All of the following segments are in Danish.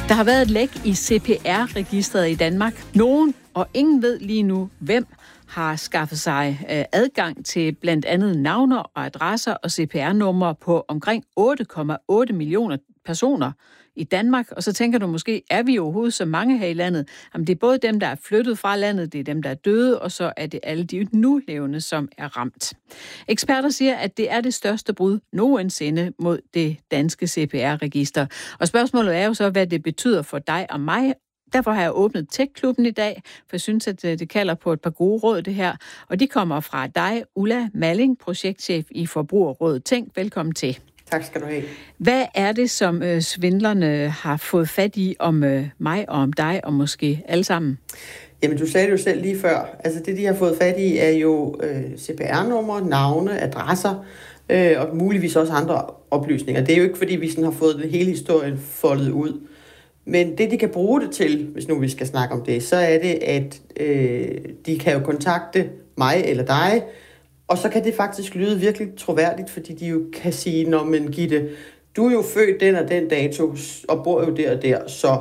Der har været et læk i CPR-registret i Danmark. Nogen, og ingen ved lige nu, hvem har skaffet sig adgang til blandt andet navne og adresser og CPR-numre på omkring 8,8 millioner personer i Danmark. Og så tænker du måske, er vi overhovedet så mange her i landet? Jamen, det er både dem, der er flyttet fra landet, det er dem, der er døde, og så er det alle de nulevende, som er ramt. Eksperter siger, at det er det største brud nogensinde mod det danske CPR-register. Og spørgsmålet er jo så, hvad det betyder for dig og mig. Derfor har jeg åbnet Tech-klubben i dag, for jeg synes, at det kalder på et par gode råd, det her. Og de kommer fra dig, Ulla Malling, projektchef i Forbrugerrådet Tænk. Velkommen til. Tak skal du have. Hvad er det, som svindlerne har fået fat i om mig og om dig, og måske alle sammen? Jamen, du sagde det jo selv lige før. Altså, det, de har fået fat i, er jo CPR-numre, navne, adresser, og muligvis også andre oplysninger. Det er jo ikke, fordi vi sådan har fået den hele historien foldet ud. Men det, de kan bruge det til, hvis nu vi skal snakke om det, så er det, at de kan jo kontakte mig eller dig, og så kan det faktisk lyde virkelig troværdigt, fordi de jo kan sige, når man Gitte, du er jo født den og den dato, og bor jo der og der,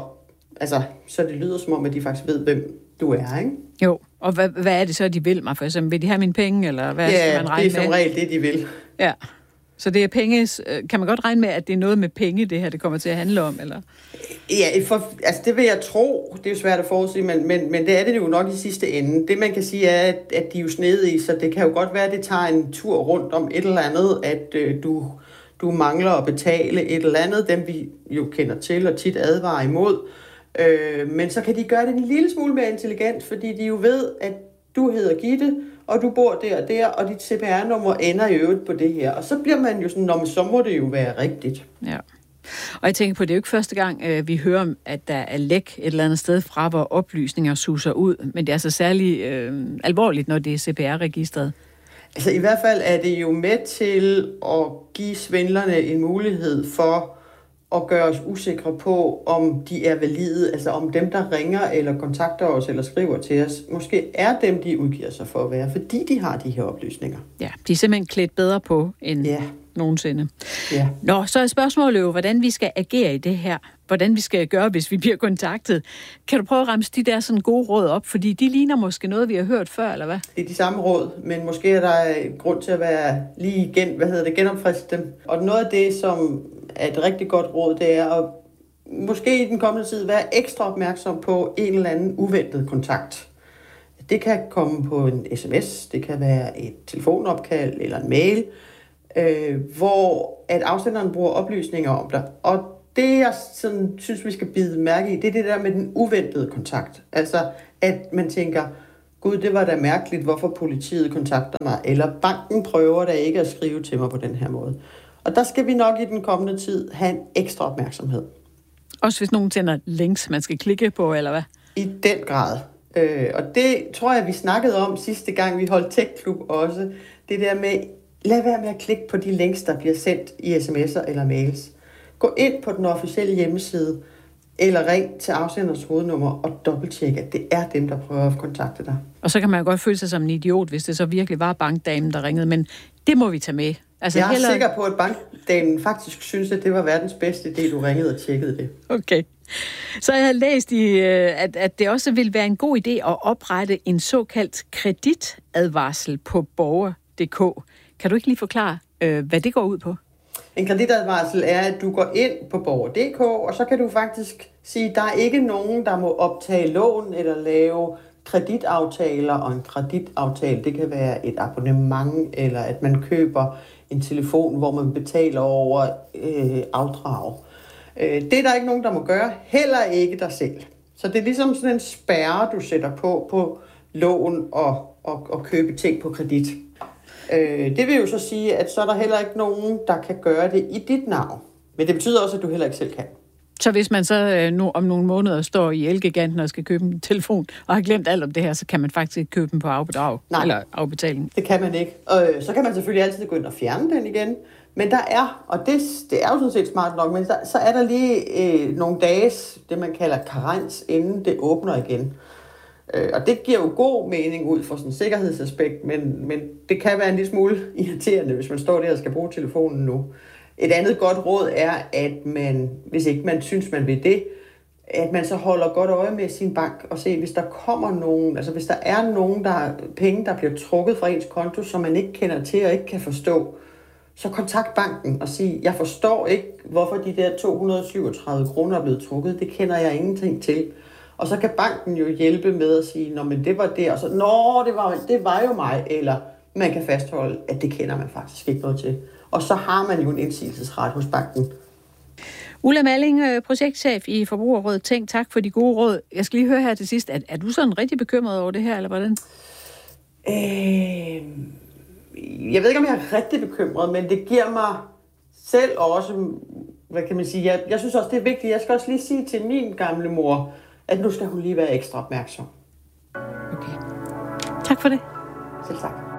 så det lyder som om, at de faktisk ved, hvem du er, ikke? Jo, og hvad er det så, de vil mig for eksempel? Vil de have mine penge, eller hvad skal man regne med? Ja, det er som regel det, de vil. Ja, så det er penge. Kan man godt regne med, at det er noget med penge, det her det kommer til at handle om, eller? Ja, det vil jeg tro. Det er jo svært at forudsige, men det er det jo nok i sidste ende. Det man kan sige er, at de er jo snedige, så det kan jo godt være, at det tager en tur rundt om et eller andet, at du mangler at betale et eller andet, dem vi jo kender til og tit advarer imod. Men så kan de gøre det en lille smule mere intelligent, fordi de jo ved, at du hedder Gitte, og du bor der og der, og dit CPR-nummer ender i øvrigt på det her. Og så bliver man jo sådan, så må det jo være rigtigt. Ja. Og jeg tænker på, det er jo ikke første gang, vi hører om, at der er læk et eller andet sted fra, hvor oplysninger suser ud. Men det er altså særlig alvorligt, når det er CPR-registret. Altså i hvert fald er det jo med til at give svindlerne en mulighed for at gøre os usikre på, om de er valide, altså om dem, der ringer eller kontakter os eller skriver til os, måske er dem, de udgiver sig for at være, fordi de har de her oplysninger. Ja, de er simpelthen klædt bedre på end nogensinde. Ja. Nå, så er spørgsmålet jo, hvordan vi skal agere i det her. Hvordan vi skal gøre, hvis vi bliver kontaktet. Kan du prøve at ramse de der sådan gode råd op? Fordi de ligner måske noget, vi har hørt før, eller hvad? Det er de samme råd, men måske er der grund til at være lige genopfriske dem. Og noget af det, som er et rigtig godt råd, det er at måske i den kommende tid være ekstra opmærksom på en eller anden uventet kontakt. Det kan komme på en sms, det kan være et telefonopkald eller en mail, hvor at afsenderen bruger oplysninger om dig. Og det, jeg sådan, synes, vi skal bide mærke i, det er det der med den uventede kontakt. Altså, at man tænker, gud, det var da mærkeligt, hvorfor politiet kontakter mig, eller banken prøver da ikke at skrive til mig på den her måde. Og der skal vi nok i den kommende tid have en ekstra opmærksomhed. Også hvis nogen sender links, man skal klikke på, eller hvad? I den grad. Og det tror jeg, vi snakkede om sidste gang, vi holdt Tech-klub også. Det der med, lad være med at klikke på de links, der bliver sendt i sms'er eller mails. Gå ind på den officielle hjemmeside, eller ring til afsenders hovednummer og dobbelttjek, at det er dem, der prøver at kontakte dig. Og så kan man jo godt føle sig som en idiot, hvis det så virkelig var bankdamen, der ringede, men det må vi tage med. Altså, jeg er sikker på, at bankdamen faktisk synes, at det var verdens bedste idé, du ringede og tjekkede det. Okay. Så jeg har læst, at det også vil være en god idé at oprette en såkaldt kreditadvarsel på borger.dk. Kan du ikke lige forklare, hvad det går ud på? En kreditadvarsel er, at du går ind på borger.dk, og så kan du faktisk sige, at der er ikke nogen, der må optage lån eller lave kreditaftaler. Og en kreditaftale, det kan være et abonnement, eller at man køber en telefon, hvor man betaler over afdrag. Det er der ikke nogen, der må gøre, heller ikke dig selv. Så det er ligesom sådan en spærre, du sætter på lån og købe ting på kredit. Det vil jo så sige, at så er der heller ikke nogen, der kan gøre det i dit navn. Men det betyder også, at du heller ikke selv kan. Så hvis man så om nogle måneder står i Elgiganten og skal købe en telefon, og har glemt alt om det her, så kan man faktisk ikke købe den på afbedrag? Nej, eller afbetaling? Det kan man ikke. Så kan man selvfølgelig altid gå ind og fjerne den igen. Men der er, og det er jo sådan set smart nok, men så er der lige nogle dages, det man kalder karens, inden det åbner igen. Og det giver jo god mening ud fra sådan en sikkerhedsaspekt, men det kan være en lille smule irriterende, hvis man står der og skal bruge telefonen nu. Et andet godt råd er, at man, hvis ikke man synes, man vil det, at man så holder godt øje med sin bank og se, hvis der kommer nogen, altså hvis der er nogen, der penge, der bliver trukket fra ens konto, som man ikke kender til og ikke kan forstå, så kontakt banken og sig, jeg forstår ikke, hvorfor de der 237 kroner er blevet trukket, det kender jeg ingenting til. Og så kan banken jo hjælpe med at sige, nå, men det var det, og så, nå, det var jo mig, eller man kan fastholde, at det kender man faktisk ikke noget til. Og så har man jo en indsigelsesret hos banken. Ulla Malling, projektchef i Forbrugerrådet Tænk, tak for de gode råd. Jeg skal lige høre her til sidst, er du sådan rigtig bekymret over det her, eller hvordan? Jeg ved ikke, om jeg er rigtig bekymret, men det giver mig selv også, hvad kan man sige, jeg synes også, det er vigtigt. Jeg skal også lige sige til min gamle mor, at nu skal hun lige være ekstra opmærksom. Okay. Tak for det. Selv tak.